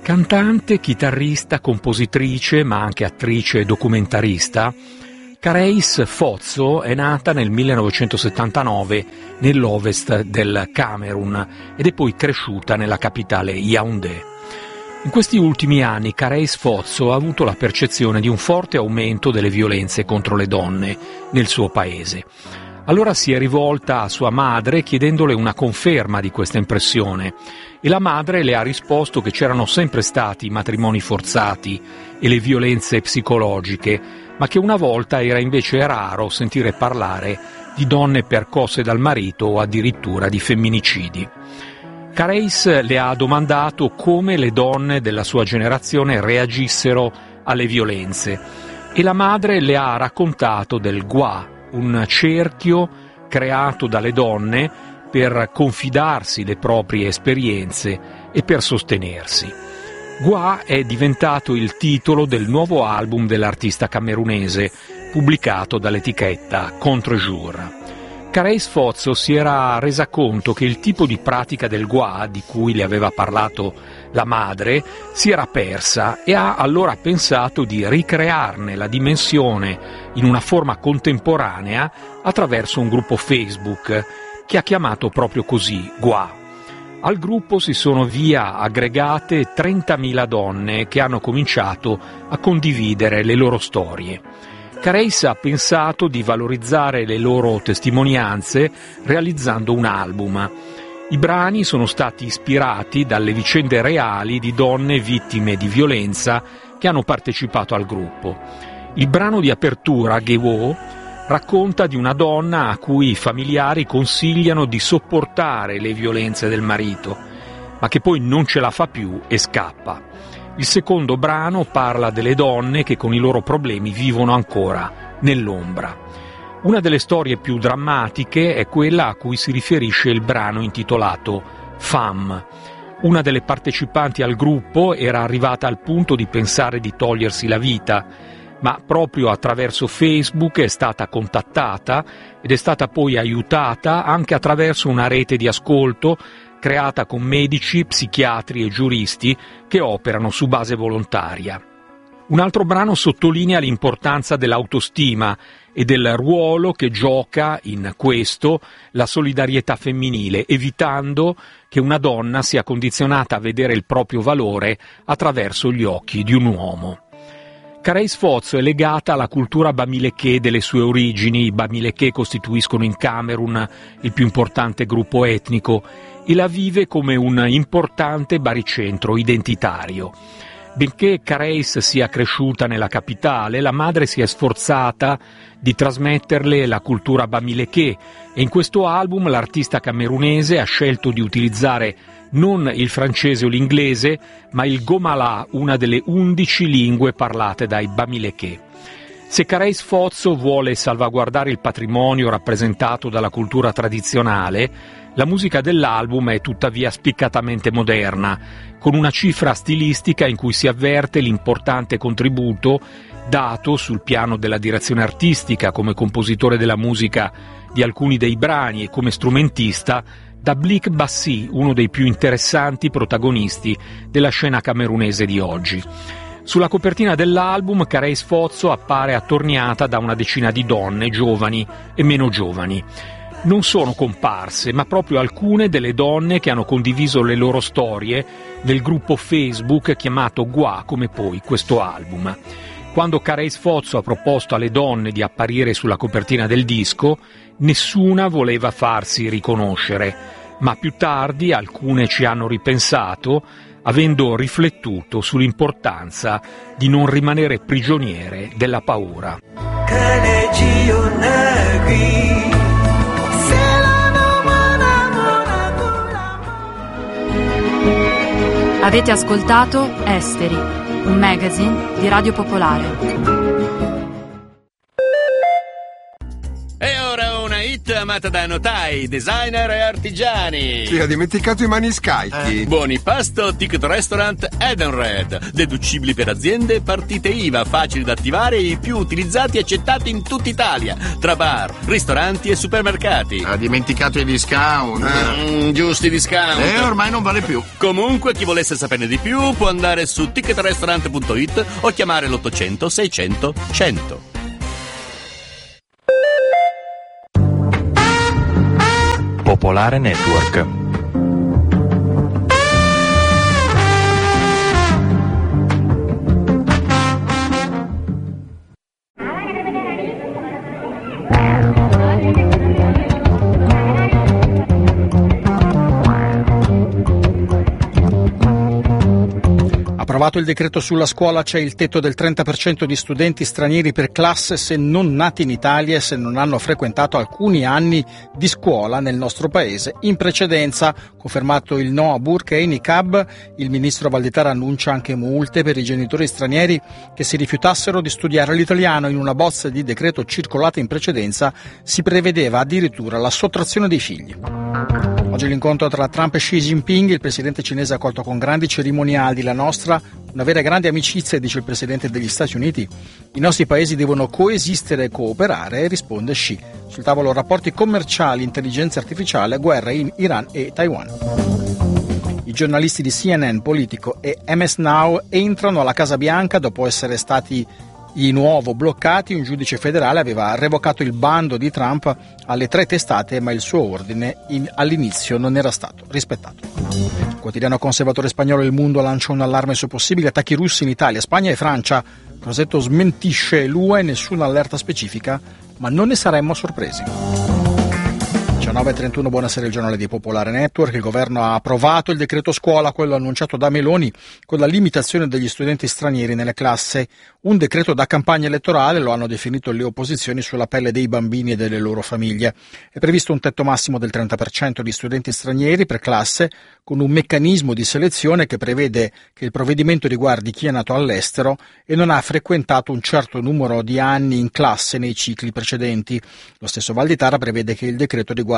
Cantante, chitarrista, compositrice, ma anche attrice e documentarista, Kareis Fozzo è nata nel 1979 nell'ovest del Camerun ed è poi cresciuta nella capitale Yaoundé. In questi ultimi anni Kareis Fozzo ha avuto la percezione di un forte aumento delle violenze contro le donne nel suo paese. Allora si è rivolta a sua madre chiedendole una conferma di questa impressione e la madre le ha risposto che c'erano sempre stati i matrimoni forzati e le violenze psicologiche, ma che una volta era invece raro sentire parlare di donne percosse dal marito o addirittura di femminicidi. Kareis le ha domandato come le donne della sua generazione reagissero alle violenze e la madre le ha raccontato del Gwa, un cerchio creato dalle donne per confidarsi le proprie esperienze e per sostenersi. Gwa è diventato il titolo del nuovo album dell'artista camerunese, pubblicato dall'etichetta Contre-Jour. Kareis Fozzo si era resa conto che il tipo di pratica del Gwa, di cui le aveva parlato la madre, si era persa e ha allora pensato di ricrearne la dimensione in una forma contemporanea attraverso un gruppo Facebook che ha chiamato proprio così Gwa. Al gruppo si sono via aggregate 30.000 donne che hanno cominciato a condividere le loro storie. Kareis ha pensato di valorizzare le loro testimonianze realizzando un album. I brani sono stati ispirati dalle vicende reali di donne vittime di violenza che hanno partecipato al gruppo. Il brano di apertura, Gewo, racconta di una donna a cui i familiari consigliano di sopportare le violenze del marito, ma che poi non ce la fa più e scappa. Il secondo brano parla delle donne che con i loro problemi vivono ancora nell'ombra. Una delle storie più drammatiche è quella a cui si riferisce il brano intitolato Femme. Una delle partecipanti al gruppo era arrivata al punto di pensare di togliersi la vita, ma proprio attraverso Facebook è stata contattata ed è stata poi aiutata anche attraverso una rete di ascolto creata con medici, psichiatri e giuristi che operano su base volontaria. Un altro brano sottolinea l'importanza dell'autostima e del ruolo che gioca in questo la solidarietà femminile, evitando che una donna sia condizionata a vedere il proprio valore attraverso gli occhi di un uomo. Kareis Fozzo è legata alla cultura bamileke delle sue origini. I bamileke costituiscono in Camerun il più importante gruppo etnico e la vive come un importante baricentro identitario. Benché Kareis sia cresciuta nella capitale, la madre si è sforzata di trasmetterle la cultura bamileke e in questo album l'artista camerunese ha scelto di utilizzare non il francese o l'inglese, ma il Gomala, una delle 11 lingue parlate dai bamileke. Se Kareis Fozzo vuole salvaguardare il patrimonio rappresentato dalla cultura tradizionale, la musica dell'album è tuttavia spiccatamente moderna, con una cifra stilistica in cui si avverte l'importante contributo dato sul piano della direzione artistica come compositore della musica di alcuni dei brani e come strumentista da Blik Bassi, uno dei più interessanti protagonisti della scena camerunese di oggi. Sulla copertina dell'album Kareis Fozzo appare attorniata da una decina di donne, giovani e meno giovani. Non sono comparse, ma proprio alcune delle donne che hanno condiviso le loro storie nel gruppo Facebook chiamato Gwa, come poi questo album. Quando Kareis Fozzo ha proposto alle donne di apparire sulla copertina del disco, nessuna voleva farsi riconoscere, ma più tardi alcune ci hanno ripensato, avendo riflettuto sull'importanza di non rimanere prigioniere della paura. Avete ascoltato Esteri, un magazine di Radio Popolare. E ora una hit amata da notai, designer e artigiani. Sì, ha dimenticato i maniscalchi. Buoni pasto, ticket restaurant Edenred. Deducibili per aziende, partite IVA, facili da attivare e i più utilizzati e accettati in tutta Italia. Tra bar, ristoranti e supermercati. Ha dimenticato i discount. Giusti discount. Ormai non vale più. Comunque, chi volesse saperne di più può andare su ticketrestaurant.it o chiamare l'800 600 100. Popolare Network. Approvato il decreto sulla scuola, c'è il tetto del 30% di studenti stranieri per classe se non nati in Italia e se non hanno frequentato alcuni anni di scuola nel nostro paese. In precedenza, confermato il no a burqa e niqab, il ministro Valditara annuncia anche multe per i genitori stranieri che si rifiutassero di studiare l'italiano. In una bozza di decreto circolata in precedenza si prevedeva addirittura la sottrazione dei figli. Oggi l'incontro tra Trump e Xi Jinping, il presidente cinese ha accolto con grandi cerimoniali la nostra, una vera grande amicizia, dice il presidente degli Stati Uniti. I nostri paesi devono coesistere e cooperare, risponde Xi. Sul tavolo rapporti commerciali, intelligenza artificiale, guerra in Iran e Taiwan. I giornalisti di CNN, Politico e MS Now entrano alla Casa Bianca dopo essere stati di nuovo bloccati. Un giudice federale aveva revocato il bando di Trump alle 3 testate, ma il suo ordine all'inizio non era stato rispettato. Il quotidiano conservatore spagnolo Il Mundo lancia un allarme su possibili attacchi russi in Italia, Spagna e Francia. Crosetto smentisce l'UE, nessuna allerta specifica, ma non ne saremmo sorpresi. 19:31, buonasera, il giornale di Popolare Network. Il governo ha approvato il decreto scuola, quello annunciato da Meloni, con la limitazione degli studenti stranieri nelle classi. Un decreto da campagna elettorale, lo hanno definito le opposizioni, sulla pelle dei bambini e delle loro famiglie. È previsto un tetto massimo del 30% di studenti stranieri per classe, con un meccanismo di selezione che prevede che il provvedimento riguardi chi è nato all'estero e non ha frequentato un certo numero di anni in classe nei cicli precedenti. Lo stesso Valditara prevede che il decreto riguardi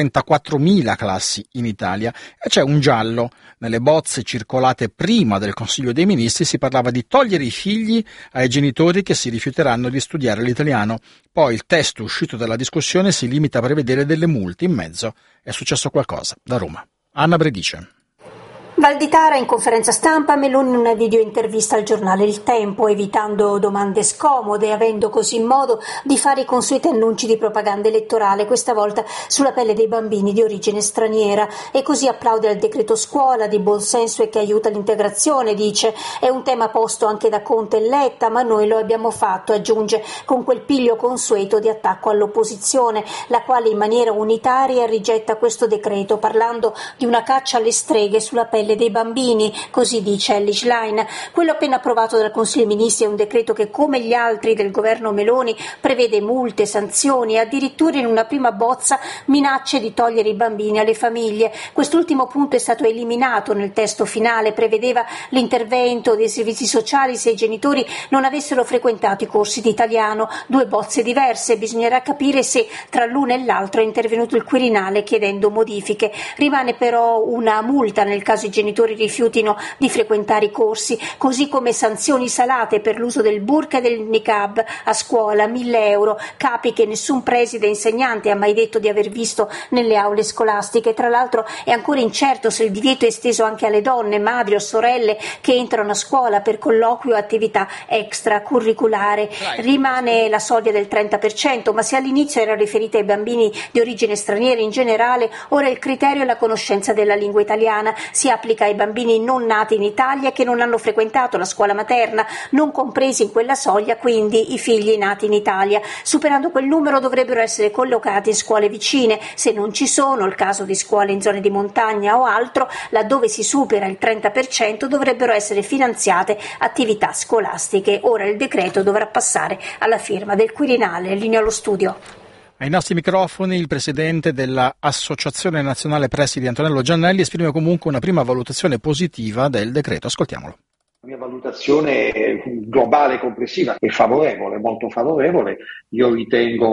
34.000 classi in Italia e c'è un giallo. Nelle bozze circolate prima del Consiglio dei Ministri si parlava di togliere i figli ai genitori che si rifiuteranno di studiare l'italiano. Poi il testo uscito dalla discussione si limita a prevedere delle multe. In mezzo è successo qualcosa. Da Roma, Anna Bredice. Valditara in conferenza stampa, Meloni in una videointervista al giornale Il Tempo, evitando domande scomode e avendo così modo di fare i consueti annunci di propaganda elettorale, questa volta sulla pelle dei bambini di origine straniera, e così applaude al decreto scuola di buon senso e che aiuta l'integrazione, dice. È un tema posto anche da Conte e Letta, ma noi lo abbiamo fatto, aggiunge, con quel piglio consueto di attacco all'opposizione, la quale in maniera unitaria rigetta questo decreto, parlando di una caccia alle streghe sulla pelle dei bambini, così dice Elly Schlein. Quello appena approvato dal Consiglio dei Ministri è un decreto che, come gli altri del governo Meloni, prevede multe, sanzioni e addirittura in una prima bozza minacce di togliere i bambini alle famiglie. Quest'ultimo punto è stato eliminato nel testo finale, prevedeva l'intervento dei servizi sociali se i genitori non avessero frequentato i corsi di italiano. 2 bozze diverse, bisognerà capire se tra l'una e l'altra è intervenuto il Quirinale chiedendo modifiche. Rimane però una multa nel caso i genitori rifiutino di frequentare i corsi, così come sanzioni salate per l'uso del burqa e del niqab a scuola, 1.000 euro, capi che nessun preside e insegnante ha mai detto di aver visto nelle aule scolastiche. Tra l'altro è ancora incerto se il divieto è esteso anche alle donne, madri o sorelle che entrano a scuola per colloquio o attività extracurriculare. Rimane la soglia del 30%, ma se all'inizio era riferita ai bambini di origine straniera in generale, ora il criterio è la conoscenza della lingua italiana. Si applica ai bambini non nati in Italia e che non hanno frequentato la scuola materna, non compresi in quella soglia quindi i figli nati in Italia. Superando quel numero dovrebbero essere collocati in scuole vicine, se non ci sono, il caso di scuole in zone di montagna o altro, laddove si supera il 30% dovrebbero essere finanziate attività scolastiche. Ora il decreto dovrà passare alla firma del Quirinale. Linea allo studio. Ai nostri microfoni il presidente dell'Associazione Nazionale Presidi, Antonello Giannelli, esprime comunque una prima valutazione positiva del decreto. Ascoltiamolo. La mia valutazione globale complessiva è favorevole, molto favorevole. Io ritengo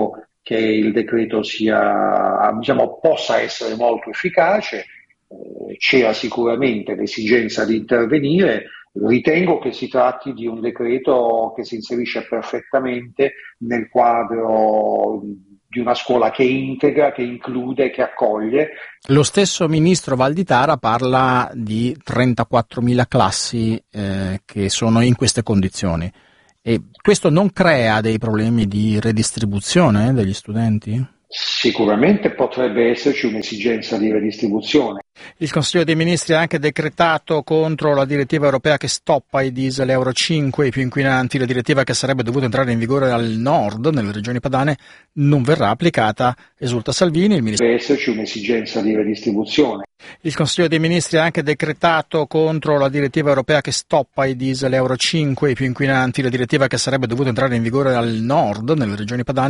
che il decreto possa essere molto efficace. C'era sicuramente l'esigenza di intervenire. Ritengo che si tratti di un decreto che si inserisce perfettamente nel quadro di una scuola che integra, che include, che accoglie. Lo stesso ministro Valditara parla di 34.000 classi che sono in queste condizioni. E questo non crea dei problemi di redistribuzione degli studenti? Sicuramente potrebbe esserci un'esigenza di redistribuzione. Il Consiglio dei Ministri ha anche decretato contro la direttiva europea che stoppa i diesel Euro 5, i più inquinanti. La direttiva, che sarebbe dovuta entrare in vigore al nord, nelle regioni padane, non verrà applicata, esulta Salvini. Deve esserci un'esigenza di redistribuzione. Il Consiglio dei Ministri ha anche decretato contro la direttiva europea che stoppa i diesel Euro 5, i più inquinanti. La direttiva, che sarebbe dovuta entrare in vigore al nord, nelle regioni padane,